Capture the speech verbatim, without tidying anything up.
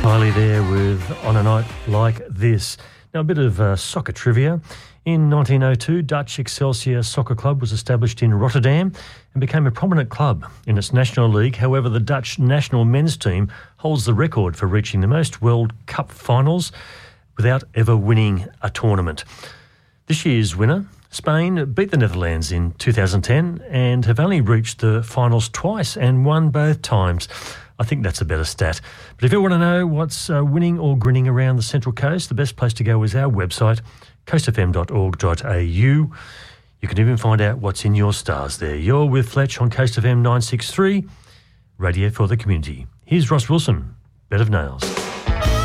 Riley there with On a Night Like This. Now, a bit of uh, soccer trivia. In nineteen oh two, Dutch Excelsior Soccer Club was established in Rotterdam and became a prominent club in its national league. However, the Dutch national men's team holds the record for reaching the most World Cup finals without ever winning a tournament. This year's winner, Spain, beat the Netherlands in two thousand ten and have only reached the finals twice and won both times. I think that's a better stat. But if you want to know what's uh, winning or grinning around the Central Coast, the best place to go is our website, coast f m dot org dot a u. You can even find out what's in your stars there. You're with Fletch on Coast F M nine six three, radio for the community. Here's Ross Wilson, Bed of Nails.